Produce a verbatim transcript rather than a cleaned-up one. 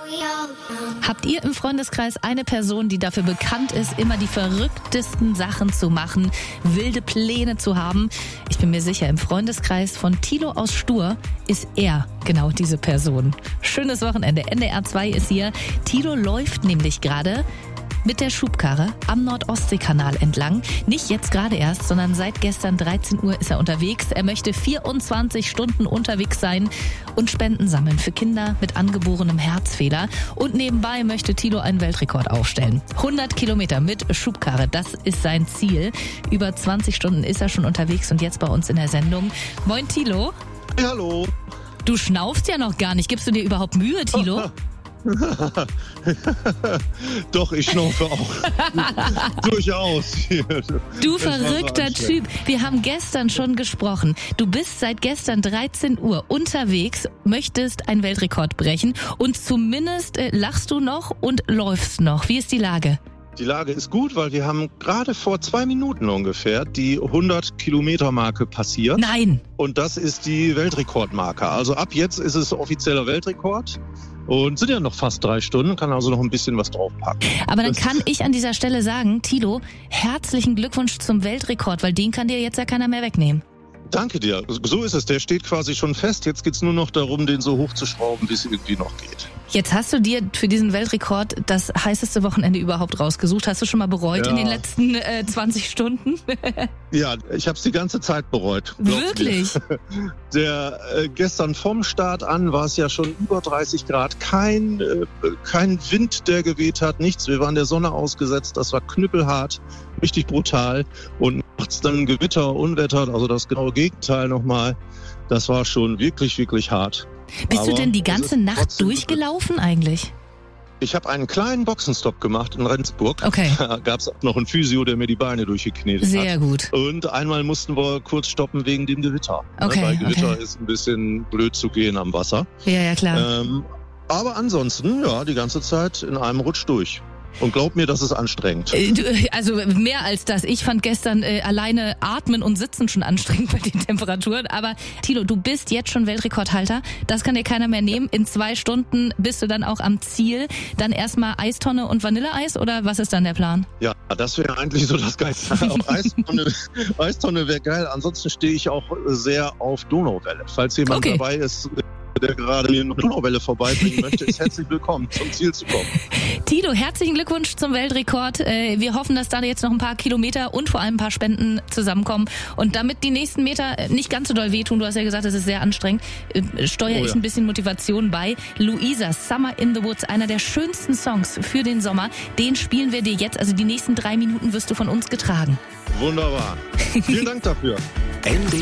Habt ihr im Freundeskreis eine Person, die dafür bekannt ist, immer die verrücktesten Sachen zu machen, wilde Pläne zu haben? Ich bin mir sicher, im Freundeskreis von Thilo aus Stur ist er genau diese Person. Schönes Wochenende. N D R zwei ist hier. Thilo läuft nämlich gerade mit der Schubkarre am Nord-Ostsee-Kanal entlang. Nicht jetzt gerade erst, sondern seit gestern dreizehn Uhr ist er unterwegs. Er möchte vierundzwanzig Stunden unterwegs sein und Spenden sammeln für Kinder mit angeborenem Herzfehler. Und nebenbei möchte Thilo einen Weltrekord aufstellen. hundert Kilometer mit Schubkarre, das ist sein Ziel. Über zwanzig Stunden ist er schon unterwegs und jetzt bei uns in der Sendung. Moin Thilo. Hallo. Du schnaufst ja noch gar nicht. Gibst du dir überhaupt Mühe, Thilo? Doch, ich schnaufe auch. Durchaus. Du verrückter Typ. Wir haben gestern schon gesprochen. Du bist seit gestern dreizehn Uhr unterwegs, möchtest einen Weltrekord brechen und zumindest äh, lachst du noch und läufst noch. Wie ist die Lage? Die Lage ist gut, weil wir haben gerade vor zwei Minuten ungefähr die hundert Kilometer Marke passiert. Nein. Und das ist die Weltrekordmarke. Also ab jetzt ist es offizieller Weltrekord. Und sind ja noch fast drei Stunden, kann also noch ein bisschen was draufpacken. Aber dann kann ich an dieser Stelle sagen, Thilo, herzlichen Glückwunsch zum Weltrekord, weil den kann dir jetzt ja keiner mehr wegnehmen. Danke dir. So ist es. Der steht quasi schon fest. Jetzt geht's nur noch darum, den so hochzuschrauben, wie es irgendwie noch geht. Jetzt hast du dir für diesen Weltrekord das heißeste Wochenende überhaupt rausgesucht. Hast du schon mal bereut ja. in den letzten äh, zwanzig Stunden? Ja, ich habe es die ganze Zeit bereut. Wirklich? Der äh, gestern vom Start an war es ja schon über dreißig Grad. Kein, äh, kein Wind, der geweht hat, nichts. Wir waren der Sonne ausgesetzt. Das war knüppelhart, richtig brutal. Und nachts dann Gewitter, Unwetter, also das genaue Gegenteil nochmal. Das war schon wirklich, wirklich hart. Bist Aber du denn die ganze Nacht durchgelaufen eigentlich? Ich habe einen kleinen Boxenstopp gemacht in Rendsburg. Okay. Da gab es noch einen Physio, der mir die Beine durchgeknetet hat. Sehr gut. Und einmal mussten wir kurz stoppen wegen dem Gewitter. Okay, Weil Gewitter okay. ist ein bisschen blöd zu gehen am Wasser. Ja, ja, klar. Ähm, aber ansonsten, ja, die ganze Zeit in einem Rutsch durch. Und glaub mir, das ist anstrengend. Also mehr als das. Ich fand gestern äh, alleine atmen und sitzen schon anstrengend bei den Temperaturen. Aber Thilo, du bist jetzt schon Weltrekordhalter. Das kann dir keiner mehr nehmen. In zwei Stunden bist du dann auch am Ziel. Dann erstmal Eistonne und Vanilleeis oder was ist dann der Plan? Ja, das wäre eigentlich so das Geilste. Auch Eistonne, Eistonne wäre geil. Ansonsten stehe ich auch sehr auf Donauwelle. Falls jemand okay. dabei ist, der gerade mir eine Donauwelle vorbeibringen möchte, ist herzlich willkommen, zum Ziel zu kommen. Thilo, herzlichen Glückwunsch zum Weltrekord. Wir hoffen, dass da jetzt noch ein paar Kilometer und vor allem ein paar Spenden zusammenkommen. Und damit die nächsten Meter nicht ganz so doll wehtun, du hast ja gesagt, es ist sehr anstrengend, steuere oh, ich ja. ein bisschen Motivation bei. Luisa, Summer in the Woods, einer der schönsten Songs für den Sommer. Den spielen wir dir jetzt. Also die nächsten drei Minuten wirst du von uns getragen. Wunderbar. Vielen Dank dafür.